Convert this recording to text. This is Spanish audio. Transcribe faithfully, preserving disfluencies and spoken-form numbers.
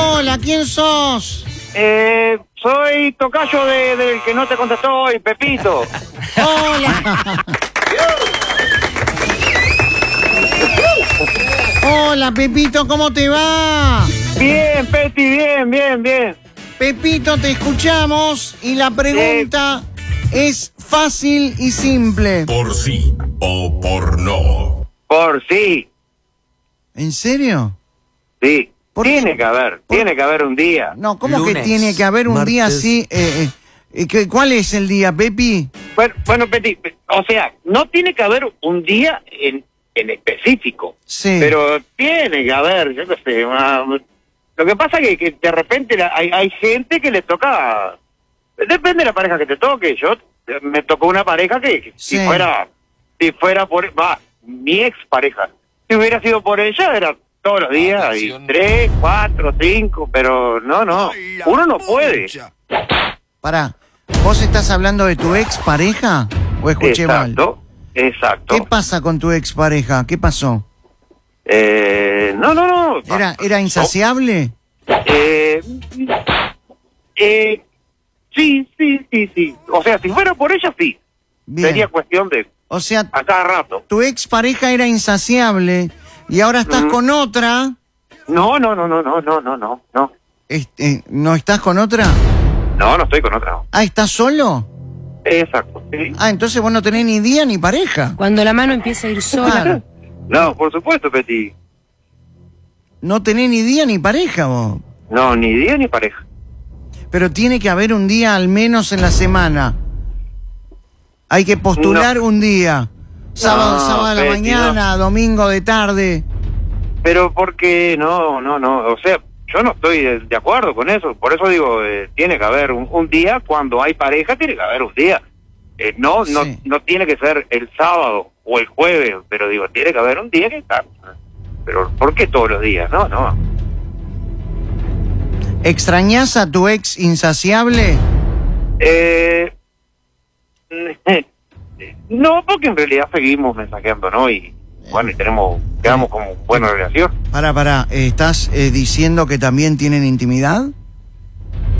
Hola, ¿quién sos? Eh, soy tocayo de, del que no te contestó hoy, Pepito. Hola. Hola, Pepito, ¿cómo te va? Bien, Peti, bien, bien, bien. Pepito, te escuchamos y la pregunta eh. es fácil y simple. ¿Por sí o por no? Por sí. ¿En serio? Sí. Tiene qué? que haber, ¿Por? tiene que haber un día. No, ¿cómo Lunes, que tiene que haber un martes. día así? Eh, eh, eh, ¿Cuál es el día, Pepi? Bueno, bueno, Peti, o sea, no tiene que haber un día en, en específico. Sí. Pero tiene que haber, yo qué sé, una... Lo que pasa es que, que de repente la, hay, hay gente que le toca... Depende de la pareja que te toque. Yo me tocó una pareja que, que Sí. si fuera si fuera por... Va, mi ex pareja. Si hubiera sido por ella, era todos los días, y tres, cuatro, cinco, pero no, no. Uno no puede. Pará, ¿vos estás hablando de tu ex pareja? ¿O escuché mal? Exacto, exacto. ¿Qué pasa con tu ex pareja? ¿Qué pasó? Eh, no, no, no. ¿Era, era insaciable? Eh, eh, sí, sí, sí, sí. O sea, si fuera por ella, sí. Bien. Sería cuestión de O sea, a cada rato. tu ex pareja era insaciable y ahora estás Ujú. con otra. No, no, no, no, no, no, no, no, no. Este, ¿no estás con otra? No, no estoy con otra. Ah, ¿estás solo? Exacto, sí. Ah, entonces vos no tenés ni día ni pareja. Cuando la mano empieza a ir sola. Claro. No, por supuesto, Peti. No tenés ni día ni pareja vos. No, ni día ni pareja. Pero tiene que haber un día al menos en la semana. Hay que postular un día. Sábado, No, sábado de la Betty, mañana, domingo de tarde. Pero porque no, no, no. O sea, yo no estoy de, de acuerdo con eso. Por eso digo, eh, tiene que haber un, un día. Cuando hay pareja, tiene que haber un día. Eh, no, no, Sí. no tiene que ser el sábado o el jueves. Pero digo, tiene que haber un día que está. Pero ¿por qué todos los días? No, no. ¿Extrañás a tu ex insaciable? Eh, no, porque en realidad seguimos mensajeando, ¿no? Y bueno, y tenemos, quedamos como buena relación. Para, para, ¿estás eh, diciendo que también tienen intimidad?